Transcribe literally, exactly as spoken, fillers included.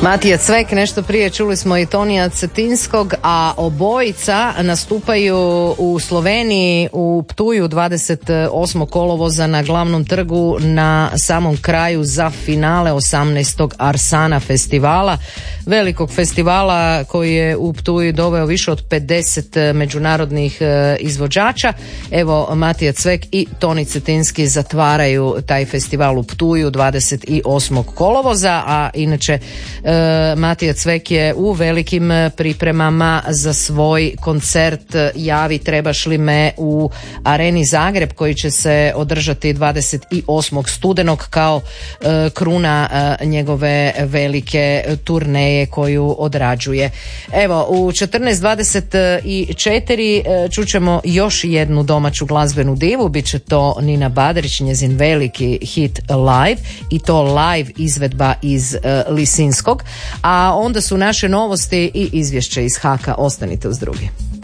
Matija Cvek, nešto prije čuli smo i Tonija Cetinskog, a obojica nastupaju u Sloveniji u Ptuju dvadeset osmog kolovoza na glavnom trgu na samom kraju za finale osamnaestog Arsana festivala, velikog festivala koji je u Ptuju doveo više od pedeset međunarodnih izvođača. Evo, Matija Cvek i Toni Cetinski zatvaraju taj festival u Ptuju dvadeset osmog kolovoza, a inače Matija Cvek je u velikim pripremama za svoj koncert Javi trebaš li me u Areni Zagreb, koji će se održati dvadeset osmog studenog kao kruna njegove velike turneje koju odrađuje. Evo, u četrnaest dvadeset četiri čućemo još jednu domaću glazbenu divu, bit će to Nina Badrić, njezin veliki hit Live, i to live izvedba iz Lisinskog. A onda su naše novosti i izvješće iz Haka. Ostanite uz drugi.